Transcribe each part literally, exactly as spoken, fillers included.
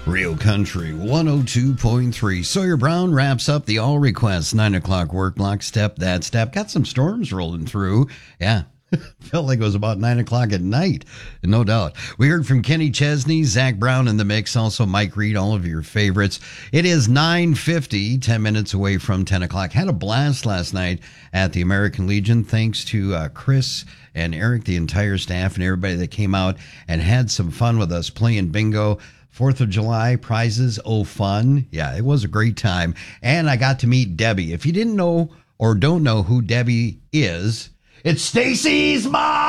Real Country one oh two point three. Sawyer Brown wraps up the all requests nine o'clock work block. Step that step. Got some storms rolling through. Yeah. Felt like it was about nine o'clock at night. No doubt. We heard from Kenny Chesney, Zach Brown in the mix, also Mike Reed, all of your favorites. It is nine fifty, ten minutes away from ten o'clock. Had a blast last night at the American Legion. Thanks to uh, Chris and Eric, the entire staff, and everybody that came out and had some fun with us playing bingo. Fourth of July prizes, oh fun. Yeah, it was a great time. And I got to meet Debbie. If you didn't know or don't know who Debbie is, it's Stacy's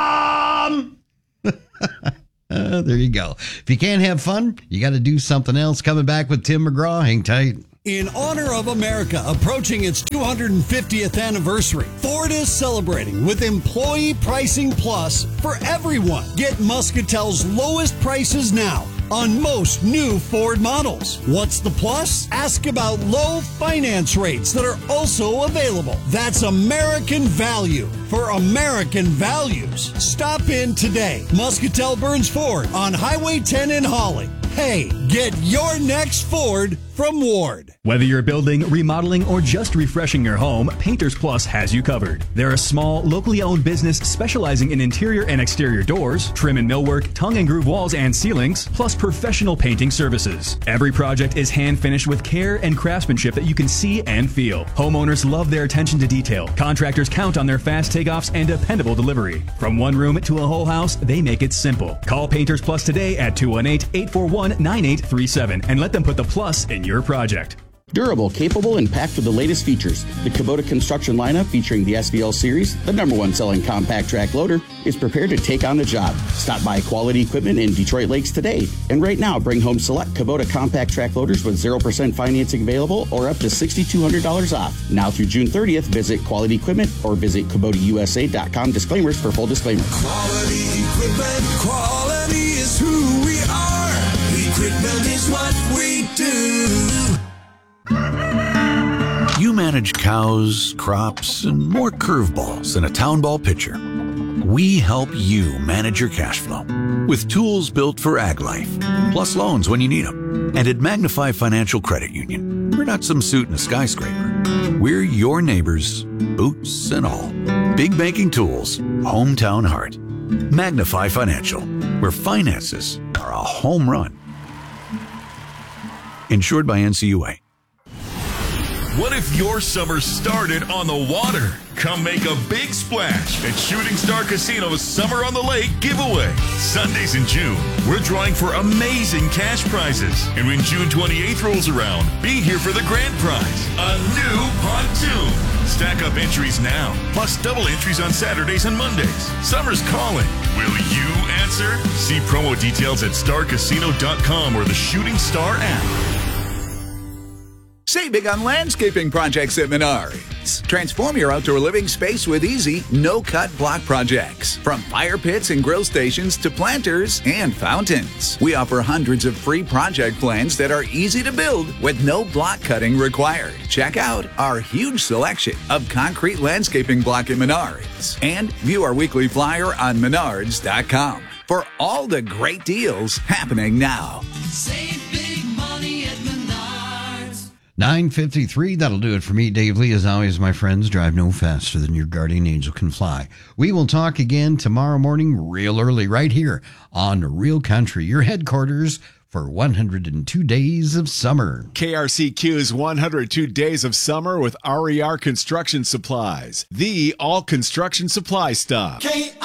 mom! uh, there you go. If you can't have fun, you got to do something else. Coming back with Tim McGraw. Hang tight. In honor of America approaching its two hundred fiftieth anniversary, Ford is celebrating with Employee Pricing Plus for everyone. Get Muscatel's lowest prices now on most new Ford models. What's the plus? Ask about low finance rates that are also available. That's American value for American values. Stop in today. Muscatel Burns Ford on Highway ten in Holly. Hey, get your next Ford from Ward. Whether you're building, remodeling, or just refreshing your home, Painters Plus has you covered. They're a small, locally owned business specializing in interior and exterior doors, trim and millwork, tongue and groove walls and ceilings, plus professional painting services. Every project is hand finished with care and craftsmanship that you can see and feel. Homeowners love their attention to detail. Contractors count on their fast takeoffs and dependable delivery. From one room to a whole house, they make it simple. Call Painters Plus today at two one eight, eight four one, nine eight three seven and let them put the plus in your project. Durable, capable, and packed with the latest features. The Kubota construction lineup featuring the S V L series, the number one selling compact track loader, is prepared to take on the job. Stop by Quality Equipment in Detroit Lakes today. And right now, bring home select Kubota compact track loaders with zero percent financing available or up to six thousand two hundred dollars off. Now through June thirtieth, visit Quality Equipment or visit Kubota U S A dot com disclaimers for full disclaimer. Quality Equipment, quality is who we are. Equipment is what we do. You manage cows, crops, and more curveballs than a town ball pitcher. We help you manage your cash flow with tools built for ag life, plus loans when you need them. And at Magnify Financial Credit Union, we're not some suit in a skyscraper. We're your neighbors, boots and all. Big banking tools, hometown heart. Magnify Financial, where finances are a home run. Insured by N C U A. What if your summer started on the water? Come make a big splash at Shooting Star Casino's Summer on the Lake giveaway. Sundays in June, we're drawing for amazing cash prizes. And when June twenty-eighth rolls around, be here for the grand prize, a new pontoon. Stack up entries now, plus double entries on Saturdays and Mondays. Summer's calling. Will you answer? See promo details at star casino dot com or the Shooting Star app. Save big on landscaping projects at Menards. Transform your outdoor living space with easy, no-cut block projects. From fire pits and grill stations to planters and fountains. We offer hundreds of free project plans that are easy to build with no block cutting required. Check out our huge selection of concrete landscaping block at Menards. And view our weekly flyer on menards dot com for all the great deals happening now. Save big money at Menards. nine fifty-three, that'll do it for me, Dave Lee. As always, my friends, drive no faster than your guardian angel can fly. We will talk again tomorrow morning real early right here on Real Country, your headquarters for one hundred two days of summer. K R C Q's one hundred two days of summer with R E R Construction Supplies, the all construction supply stop. K